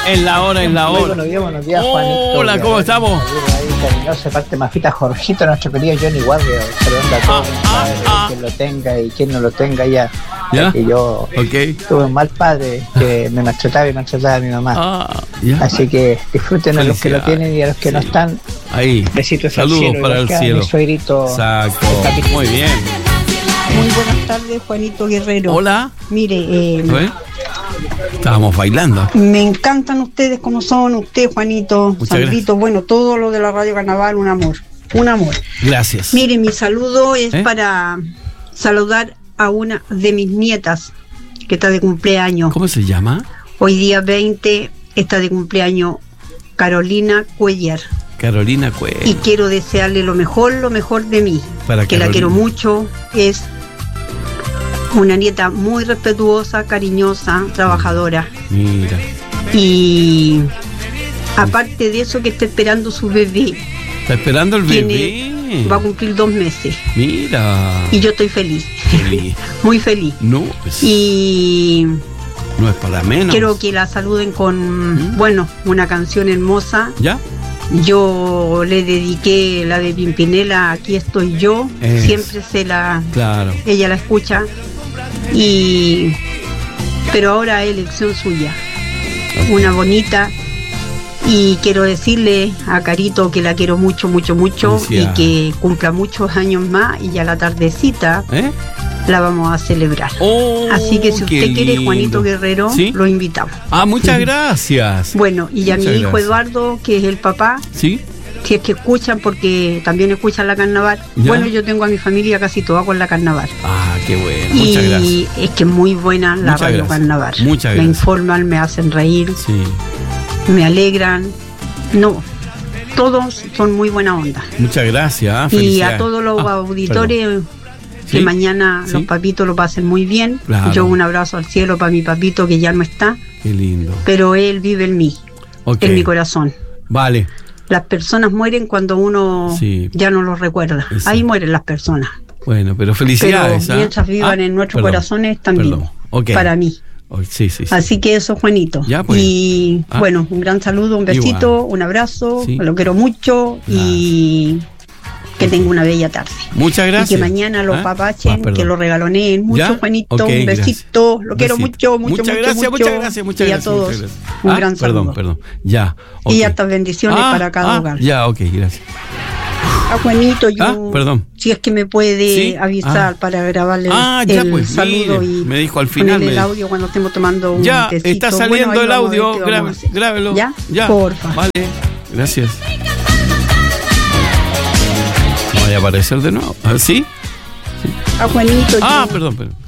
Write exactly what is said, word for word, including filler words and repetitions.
En la hora, en la hora. Muy buenos días, buenos días, Juanito. Hola, ¿cómo estamos? Ahí, cariñosa parte Mafita Jorgito, nuestro querido Johnny Warrior. Saludando a todos, Ah, ah, ah. quien lo tenga y quien no lo tenga ya. ¿Ya? Que yo Ok. tuve un mal padre que me maltrataba y maltrataba a mi mamá. Ah, ya. Así que disfruten a los que lo Felicidades. tienen y a los que Sí. no están. Ahí. Besitos al Saludos cielo, para igual el que a cielo. mi suegrito. Exacto. Muy bien. Muy buenas tardes, Juanito Guerrero. Hola. Mire, eh, ¿Eh? Estábamos bailando. me encantan ustedes como son, usted, Juanito, Muchas Sandrito, bueno, todo lo de la Radio Carnaval, un amor, un amor. Gracias. Mire, mi saludo es ¿Eh? para saludar a una de mis nietas que está de cumpleaños. ¿Cómo se llama? Hoy día veinte está de cumpleaños Carolina Cuellar. Carolina Cuellar. Y quiero desearle lo mejor, lo mejor de mí. Para que la Carolina. quiero mucho. Es una nieta muy respetuosa, cariñosa, trabajadora. Mira. Y aparte de eso, que está esperando su bebé. Está esperando el Tiene- bebé. Va a cumplir dos meses. Mira. Y yo estoy feliz. Feliz. Muy feliz. No, pues, Y no es para menos. quiero que la saluden con, ¿Mm? bueno, una canción hermosa. ¿Ya? Yo le dediqué la de Pimpinela, Aquí estoy yo. Eso. Siempre se la, Claro. ella la escucha. Y pero ahora es elección suya. Una bonita. Y quiero decirle a Carito que la quiero mucho, mucho, mucho. Felicidades. Y que cumpla muchos años más. Y ya la tardecita ¿Eh? la vamos a celebrar. Oh, Así que si qué usted quiere, lindo. Juanito Guerrero, ¿Sí? lo invitamos. Ah, muchas gracias. Bueno, y a mi Muchas hijo gracias. Eduardo, que es el papá, ¿Sí? si es que escuchan, porque también escuchan la carnaval. ¿Ya? Bueno, yo tengo a mi familia casi toda con la carnaval. Ah, qué bueno. Muchas Y gracias. es que es muy buena la Muchas radio gracias. carnaval. Muchas Me gracias. informan, me hacen reír, Sí. me alegran. No, todos son muy buena onda. Muchas gracias. ah, Y a felicidades. todos los Ah, auditores, perdón. que ¿Sí? mañana ¿Sí? los papitos lo pasen muy bien. Claro. Yo un abrazo al cielo para mi papito que ya no está, Qué lindo. pero él vive en mí, Ok. en mi corazón. Vale. Las personas mueren cuando uno Sí. ya no los recuerda. Exacto. Ahí mueren las personas. Bueno, pero Pero felicidades. ¿ah? mientras vivan Ah, en nuestros perdón, corazones están perdón. vivos. Ok. Para mí. Oh, sí, sí, sí. Así que eso, Juanito. Ya, pues. Y Ah. bueno, un gran saludo, un besito, un abrazo. Sí. Lo quiero mucho y que tenga una bella tarde. Muchas gracias. Y que mañana lo ¿Ah? papachen, Ah, perdón. que lo regaloneen mucho, ¿Ya? Juanito. Ok, un besito. gracias. Lo quiero Besito. mucho, mucho, muchas mucho, gracias, mucho. muchas gracias, muchas y gracias. a todos, muchas gracias. un Ah, gran saludo. Perdón, perdón. Ya. Y ok. hartas bendiciones Ah, para cada ah, hogar. Ya, ok, gracias. A Juanito, yo, Ah, perdón. si es que me puede Sí. avisar Ah. para grabarle Ah, ya, el pues, saludo mire, y me dijo al final, ponerle me el dijo. audio cuando estemos tomando un Ya, tecito. está Bueno, saliendo ahí el vamos a ver audio. qué vamos a Grábelo, hacer. grábelo. ¿Ya? Ya. Porfa. Vale. Gracias. No vaya a aparecer de nuevo. ¿Ah, ¿Sí? A Juanito, Ah, yo- perdón, perdón.